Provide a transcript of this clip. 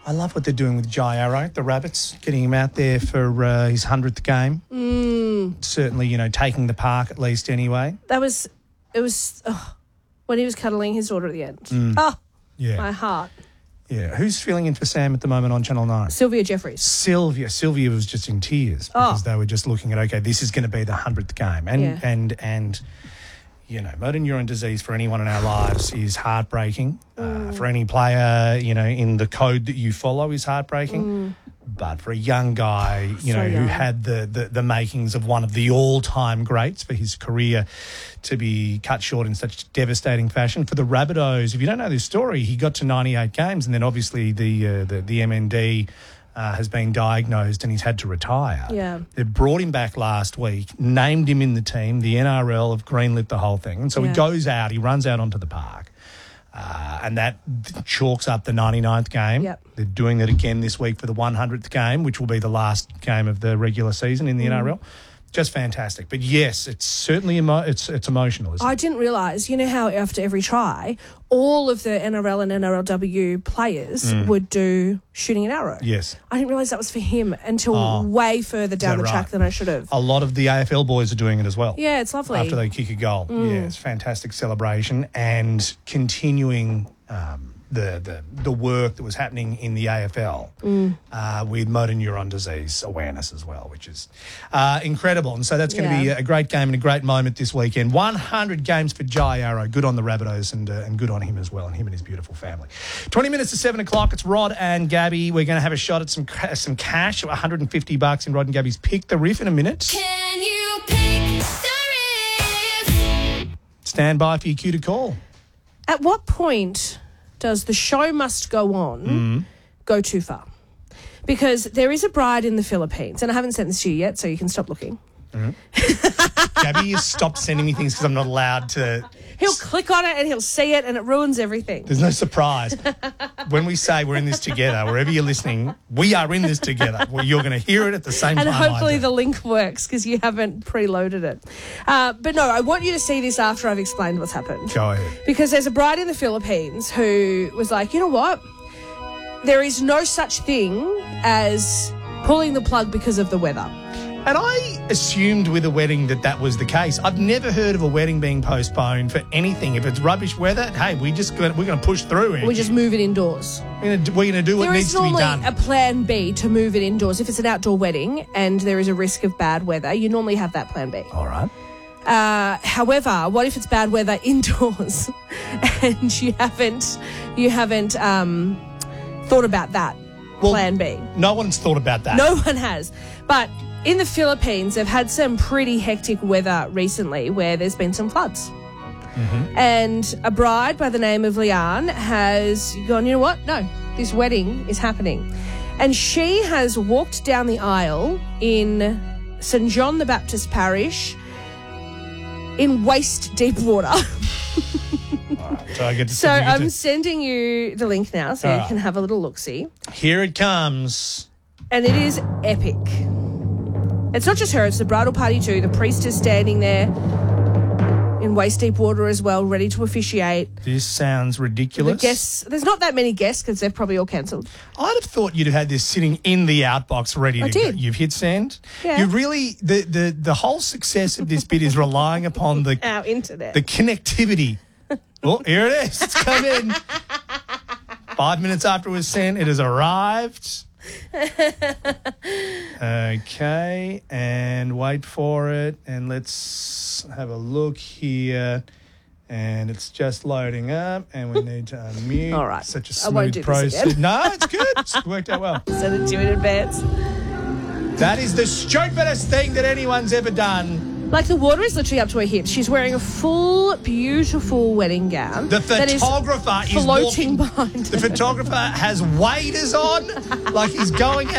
I love what they're doing with Jai Arrow, the Rabbits, getting him out there for his 100th game. Certainly, taking the park at least anyway. It was when he was cuddling his daughter at the end. Yeah. My heart. Yeah. Who's filling in for Sam at the moment on Channel 9? Sylvia Jeffries. Sylvia was just in tears because they were just looking at, okay, this is going to be the 100th game. And motor neuron disease for anyone in our lives is heartbreaking. For any player, in the code that you follow is heartbreaking. But for a young guy, who had the makings of one of the all-time greats for his career to be cut short in such devastating fashion. For the Rabbitohs, if you don't know this story, he got to 98 games and then obviously the MND has been diagnosed and he's had to retire. Yeah. They brought him back last week, named him in the team. The NRL have greenlit the whole thing. And so he goes out, he runs out onto the park. And that chalks up the 99th game. Yep. They're doing it again this week for the 100th game, which will be the last game of the regular season in the NRL. Just fantastic. But yes, it's certainly it's emotional, isn't it? I didn't realise, how after every try, all of the NRL and NRLW players would do shooting an arrow. Yes. I didn't realise that was for him until way further down the track than I should have. A lot of the AFL boys are doing it as well. Yeah, it's lovely. After they kick a goal. Yeah, it's fantastic celebration and continuing the work that was happening in the AFL with motor neuron disease awareness as well, which is incredible. And so that's going to be a great game and a great moment this weekend. 100 games for Jai Arrow. Good on the Rabbitohs and good on him as well, and him and his beautiful family. 20 minutes to 7 o'clock. It's Rod and Gabby. We're going to have a shot at some cash, $150 in Rod and Gabby's Pick the Riff in a minute. Can you pick the riff? Stand by for your cue to call. At what point does the show must go on go too far? Because there is a bride in the Philippines, and I haven't sent this to you yet, so you can stop looking. Gabby has stopped sending me things because I'm not allowed to. He'll click on it and he'll see it and it ruins everything. There's no surprise. When we say we're in this together, wherever you're listening, we are in this together. Well, you're going to hear it at the same time. And hopefully the link works because you haven't preloaded it. But no, I want you to see this after I've explained what's happened. Go ahead. Because there's a bride in the Philippines who was like, you know what? There is no such thing as pulling the plug because of the weather. And I assumed with a wedding that was the case. I've never heard of a wedding being postponed for anything. If it's rubbish weather, hey, we're going to push through it. We just move it indoors. We're going to do what needs to be done. There is normally a plan B to move it indoors. If it's an outdoor wedding and there is a risk of bad weather, you normally have that plan B. All right. However, what if it's bad weather indoors and you haven't thought about that plan B? No one's thought about that. No one has. But in the Philippines, they've had some pretty hectic weather recently where there's been some floods. And a bride by the name of Lian has gone, you know what? No, this wedding is happening. And she has walked down the aisle in St. John the Baptist Parish in waist-deep water. So I get to So I'm sending you the link now so you can have a little look-see. Here it comes. And it is epic. It's not just her, it's the bridal party too. The priest is standing there in waist-deep water as well, ready to officiate. This sounds ridiculous. The guests, there's not that many guests because they've probably all cancelled. I'd have thought you'd have had this sitting in the outbox ready to go. did. You've hit send. Yeah. You really, the whole success of this bit is relying upon Our internet. the connectivity. Oh, here it is. It's come in. 5 minutes after it was sent, it has arrived. Okay, and wait for it, and let's have a look here. And it's just loading up, and we need to unmute. All right. Such a I won't smooth do this process. again. No, it's good. It's worked out well. Send it to you in advance. That is the stupidest thing that anyone's ever done. Like, the water is literally up to her hips. She's wearing a full, beautiful wedding gown. The photographer is floating walking, behind the her. photographer has waders on, like he's going